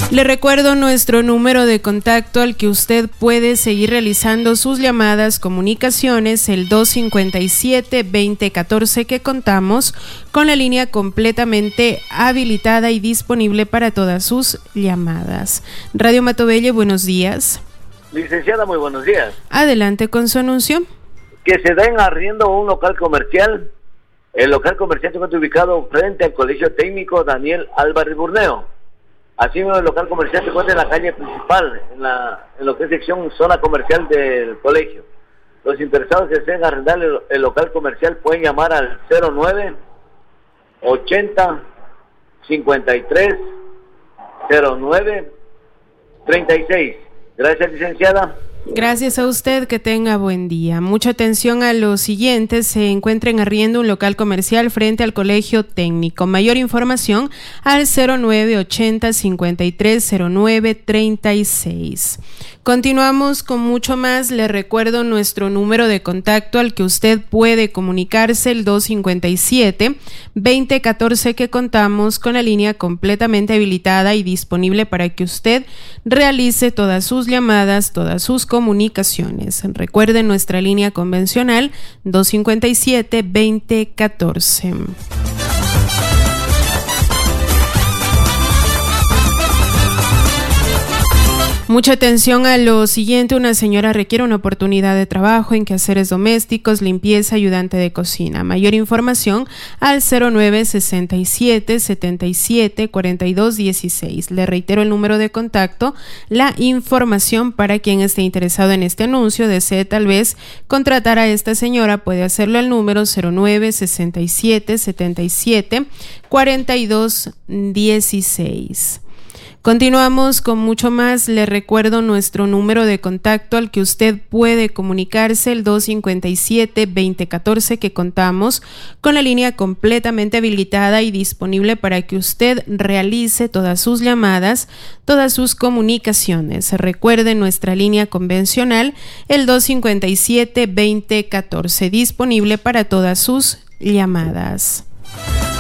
Le recuerdo nuestro número de contacto al que usted puede seguir realizando sus llamadas, comunicaciones, el 257-2014, que contamos con la línea completamente habilitada y disponible para todas sus llamadas. Radio Matobelle, buenos días. Licenciada, muy buenos días. Adelante con su anuncio. Que se den arriendo un local comercial. El local comercial se encuentra ubicado frente al Colegio Técnico Daniel Álvarez Burneo. Así mismo el local comercial se encuentra en la calle principal, en lo que es sección zona comercial del colegio. Los interesados que deseen arrendar el local comercial pueden llamar al 09 80 53 09 36. Gracias, licenciada. Gracias a usted, que tenga buen día. Mucha atención a los siguientes. Se encuentra en arriendo un local comercial frente al Colegio Técnico. Mayor información al 0980 53 09 36. Continuamos con mucho más. Le recuerdo nuestro número de contacto al que usted puede comunicarse, el 257-2014, que contamos con la línea completamente habilitada y disponible para que usted realice todas sus llamadas, todas sus comunicaciones. Recuerde nuestra línea convencional 257-2014. Mucha atención a lo siguiente. Una señora requiere una oportunidad de trabajo en quehaceres domésticos, limpieza, ayudante de cocina. Mayor información al 0967 77 42 16. Le reitero el número de contacto. La información para quien esté interesado en este anuncio, desee tal vez contratar a esta señora, puede hacerlo al número 0967 77 42 16. Continuamos con mucho más. Le recuerdo nuestro número de contacto al que usted puede comunicarse, el 257-2014, que contamos con la línea completamente habilitada y disponible para que usted realice todas sus llamadas, todas sus comunicaciones. Recuerde nuestra línea convencional, el 257-2014, disponible para todas sus llamadas.